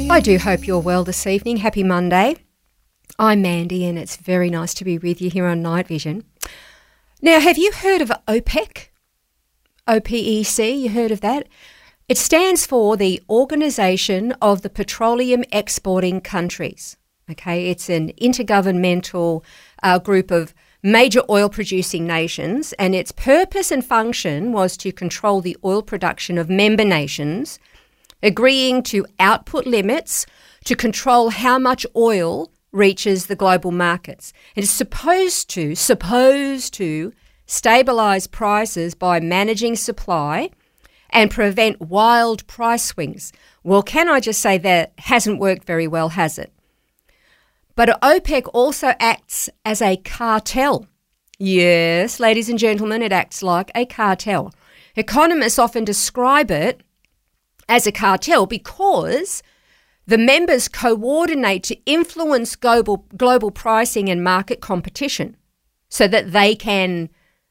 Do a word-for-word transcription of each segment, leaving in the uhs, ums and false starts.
I do hope you're well this evening. Happy Monday. I'm Mandy and it's very nice to be with you here on Night Vision. Now, have you heard of OPEC? O P E C, you heard of that? It stands for the Organisation of the Petroleum Exporting Countries. Okay, it's an intergovernmental uh, group of major oil-producing nations, and its purpose and function was to control the oil production of member nations, agreeing to output limits to control how much oil reaches the global markets. It is supposed to, supposed to stabilise prices by managing supply and prevent wild price swings. Well, can I just say that hasn't worked very well, has it? But OPEC also acts as a cartel. Yes, ladies and gentlemen, it acts like a cartel. Economists often describe it as a cartel because the members coordinate to influence global, global pricing and market competition so that they can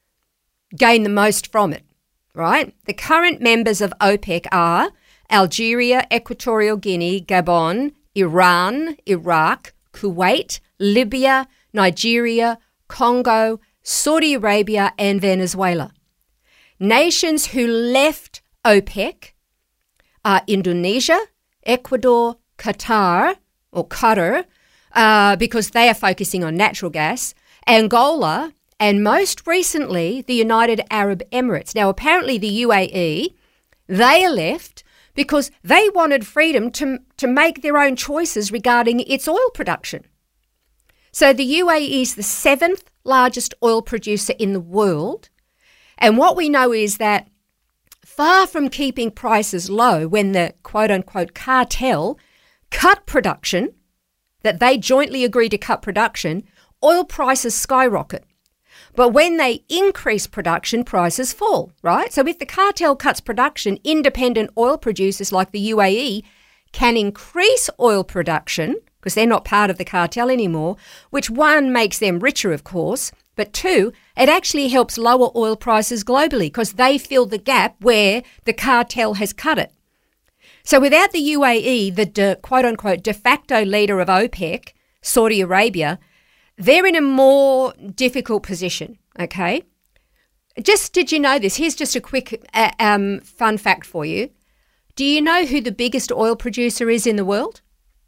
gain the most from it, right? The current members of OPEC are Algeria, Equatorial Guinea, Gabon, Iran, Iraq, Kuwait, Libya, Nigeria, Congo, Saudi Arabia, and Venezuela. Nations who left OPEC are Indonesia, Ecuador, Qatar, or Qatar, uh, because they are focusing on natural gas, Angola, and most recently, the United Arab Emirates. Now, apparently the U A E, they are left because they wanted freedom to, to make their own choices regarding its oil production. So the U A E is the seventh largest oil producer in the world. And what we know is that far from keeping prices low when the quote-unquote cartel cut production, that they jointly agreed to cut production, oil prices skyrocket. But when they increase production, prices fall, right? So if the cartel cuts production, independent oil producers like the U A E can increase oil production because they're not part of the cartel anymore, which one makes them richer, of course, but two, it actually helps lower oil prices globally because they fill the gap where the cartel has cut it. So without the U A E, the de, quote-unquote de facto leader of OPEC, Saudi Arabia, they're in a more difficult position, okay? Just did you know this? Here's just a quick uh, um, fun fact for you. Do you know who the biggest oil producer is in the world?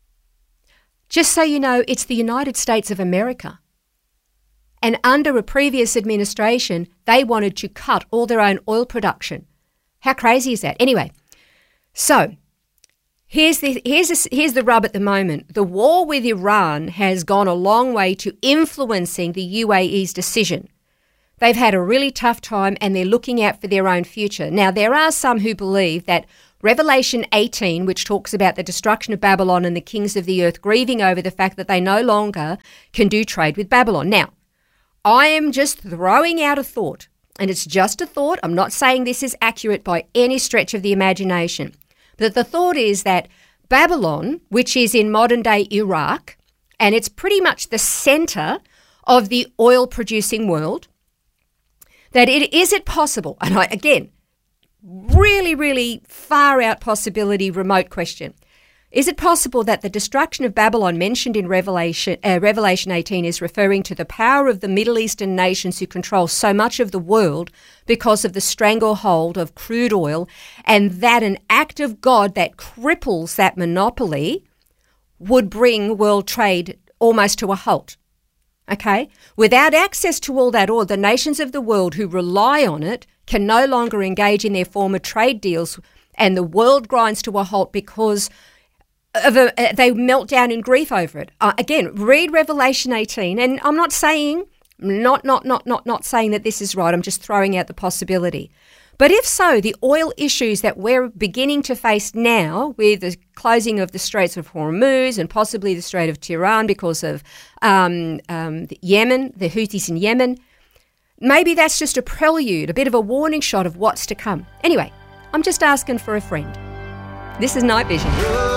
Just so you know, it's the United States of America. And under a previous administration, they wanted to cut all their own oil production. How crazy is that? Anyway, so here's the, here's, a, here's the rub at the moment. The war with Iran has gone a long way to influencing the U A E's decision. They've had a really tough time and they're looking out for their own future. Now, there are some who believe that Revelation eighteen, which talks about the destruction of Babylon and the kings of the earth grieving over the fact that they no longer can do trade with Babylon. Now, I am just throwing out a thought, and it's just a thought. I'm not saying this is accurate by any stretch of the imagination. But the thought is that Babylon, which is in modern-day Iraq, and it's pretty much the centre of the oil-producing world, that it is it possible, and I, again, really, really far-out possibility, remote question. Is it possible that the destruction of Babylon mentioned in Revelation, uh, Revelation eighteen is referring to the power of the Middle Eastern nations who control so much of the world because of the stranglehold of crude oil, and that an act of God that cripples that monopoly would bring world trade almost to a halt? Okay? Without access to all that oil, the nations of the world who rely on it can no longer engage in their former trade deals, and the world grinds to a halt because of a, they melt down in grief over it. Uh, again, read Revelation eighteen, and I'm not saying, not, not, not, not, not saying that this is right. I'm just throwing out the possibility. But if so, the oil issues that we're beginning to face now with the closing of the Straits of Hormuz and possibly the Strait of Tiran because of um, um, the Yemen, the Houthis in Yemen, maybe that's just a prelude, a bit of a warning shot of what's to come. Anyway, I'm just asking for a friend. This is Night Vision.